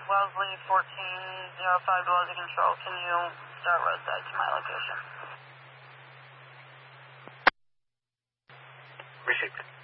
Wellesley 1405 to Wellesley Control. Can you start roadside to my location? Received.